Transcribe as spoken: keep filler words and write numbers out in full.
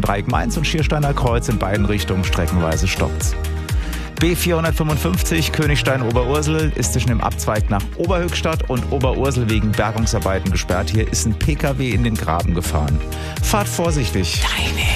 Dreieck Mainz und Schiersteiner Kreuz in beiden Richtungen streckenweise stoppt's. B vierhundertfünfundfünfzig Königstein-Oberursel ist zwischen dem Abzweig nach Oberhöchstadt und Oberursel wegen Bergungsarbeiten gesperrt. Hier ist ein Pkw in den Graben gefahren. Fahrt vorsichtig. Deine